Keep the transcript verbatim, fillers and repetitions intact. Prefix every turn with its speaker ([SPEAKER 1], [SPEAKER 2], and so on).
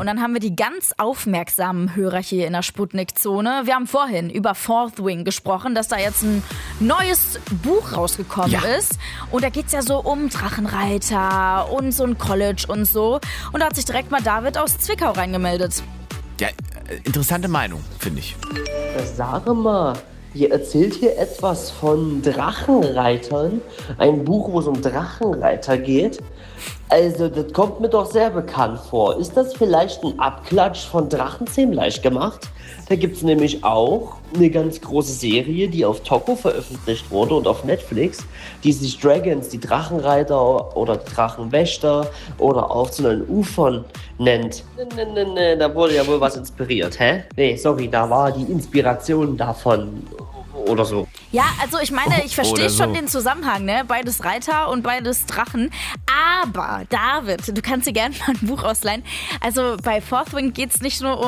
[SPEAKER 1] und dann haben wir die ganz aufmerksamen Hörer hier in der Sputnik-Zone. Wir haben vorhin über Fourth Wing gesprochen, dass da jetzt ein neues Buch rausgekommen
[SPEAKER 2] ja.
[SPEAKER 1] ist. Und da geht's ja so um Drachenreiter und so ein College und so. Und da hat sich direkt mal David aus Zwickau reingemeldet.
[SPEAKER 2] Ja, interessante Meinung, finde ich.
[SPEAKER 3] Sag mal, ihr erzählt hier etwas von Drachenreitern? Ein Buch, wo es um Drachenreiter geht? Also, das kommt mir doch sehr bekannt vor. Ist das vielleicht ein Abklatsch von Drachenzähm leicht gemacht? Da gibt es nämlich auch eine ganz große Serie, die auf Toco veröffentlicht wurde und auf Netflix, die sich Dragons, die Drachenreiter oder die Drachenwächter oder auch zu neuen Ufern nennt. Ne, ne, ne, ne, da wurde ja wohl was inspiriert, hä? Nee, sorry, da war die Inspiration davon oder so.
[SPEAKER 1] Ja, also ich meine, ich verstehe
[SPEAKER 2] so.
[SPEAKER 1] schon den Zusammenhang, ne? Beides Reiter und beides Drachen. Aber, David, du kannst dir gerne mal ein Buch ausleihen. Also bei Fourth Wing geht es nicht nur um